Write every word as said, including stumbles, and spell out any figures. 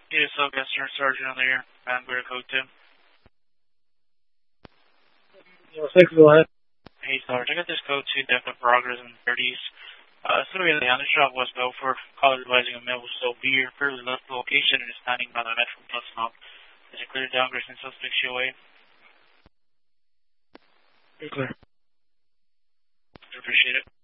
Yeah, so got Sir Sergeant on there. Vanguard code two. Zero six, go ahead. Hey, Sarge, I got this code two, definite progress in the thirties. Uh, it's going to be on the shop West Belfort. Caller advising a male will still be here. Fairly left location and is standing by the Metro bus stop. Is it clear down, Gerson suspect show away? You're clear. Appreciate it.